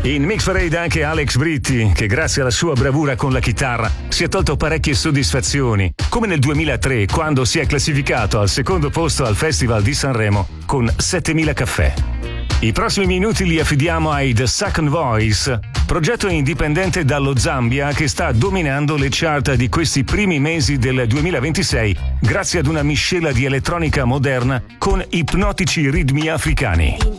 In Mix Parade anche Alex Britti, che grazie alla sua bravura con la chitarra si è tolto parecchie soddisfazioni, come nel 2003 quando si è classificato al secondo posto al Festival di Sanremo con 7000 caffè. I prossimi minuti li affidiamo ai The Second Voice, progetto indipendente dallo Zambia che sta dominando le chart di questi primi mesi del 2026 grazie ad una miscela di elettronica moderna con ipnotici ritmi africani.